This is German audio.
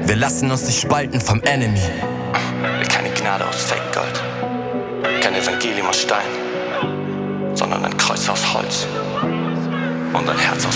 Wir lassen uns nicht spalten vom Enemy. Keine Gnade aus Fake Gold, kein Evangelium aus Stein, sondern ein Kreuz aus Holz und ein Herz